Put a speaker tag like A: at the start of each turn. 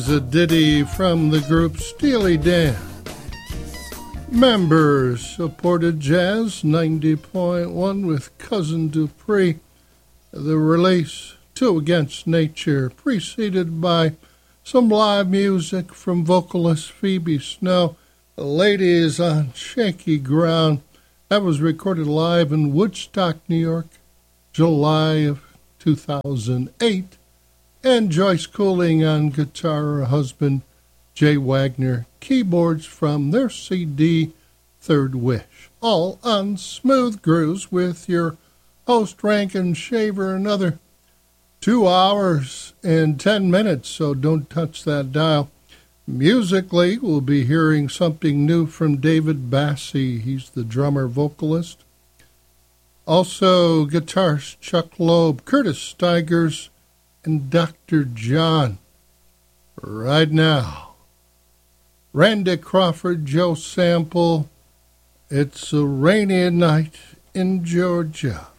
A: A ditty from the group Steely Dan. Members supported Jazz 90.1 with Cousin Dupree. The release, Two Against Nature, preceded by some live music from vocalist Phoebe Snow. Ladies on Shaky Ground. That was recorded live in Woodstock, New York, July of 2008. And Joyce Cooling on guitar, her husband, Jay Wagner, keyboards from their CD, Third Wish. All on Smooth Grooves with your host, Rankin Shaver, another 2 hours and 10 minutes, so don't touch that dial. Musically, we'll be hearing something new from David Bassey. He's the drummer-vocalist. Also, guitarist Chuck Loeb, Curtis Stigers, and Dr. John. Right now, Randy Crawford, Joe Sample, It's a Rainy Night in Georgia.